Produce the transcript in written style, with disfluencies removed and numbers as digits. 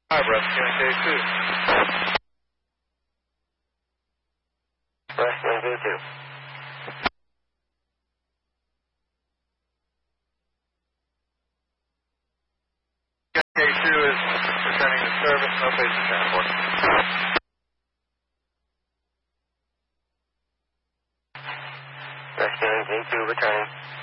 Hi, rescuing K2. Rescuing K2. K2 is returning to service, no patient transport. Rescuing K2 returning.